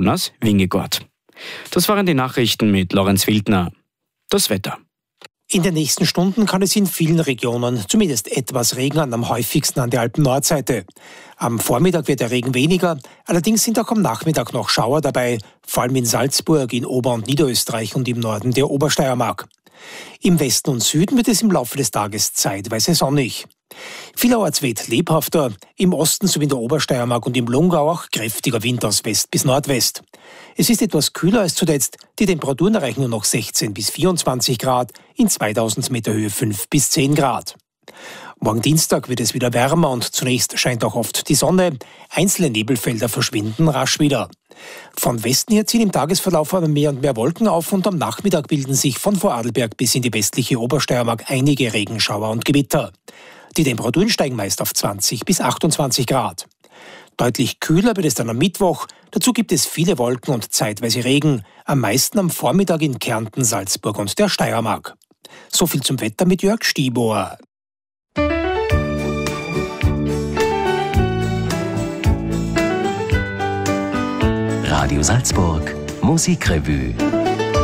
Jonas Wingegord. Das waren die Nachrichten mit Lorenz Wildner. Das Wetter. In den nächsten Stunden kann es in vielen Regionen zumindest etwas regnen, am häufigsten an der Alpen-Nordseite. Am Vormittag wird der Regen weniger, allerdings sind auch am Nachmittag noch Schauer dabei, vor allem in Salzburg, in Ober- und Niederösterreich und im Norden der Obersteiermark. Im Westen und Süden wird es im Laufe des Tages zeitweise sonnig. Vielerorts weht lebhafter, im Osten sowie in der Obersteiermark und im Lungau auch kräftiger Wind aus West bis Nordwest. Es ist etwas kühler als zuletzt, die Temperaturen erreichen nur noch 16 bis 24 Grad, in 2000 Meter Höhe 5 bis 10 Grad. Morgen Dienstag wird es wieder wärmer und zunächst scheint auch oft die Sonne. Einzelne Nebelfelder verschwinden rasch wieder. Von Westen her ziehen im Tagesverlauf aber mehr und mehr Wolken auf und am Nachmittag bilden sich von Vorarlberg bis in die westliche Obersteiermark einige Regenschauer und Gewitter. Die Temperaturen steigen meist auf 20 bis 28 Grad. Deutlich kühler wird es dann am Mittwoch. Dazu gibt es viele Wolken und zeitweise Regen. Am meisten am Vormittag in Kärnten, Salzburg und der Steiermark. So viel zum Wetter mit Jörg Stiebohr. Radio Salzburg, Musikrevue.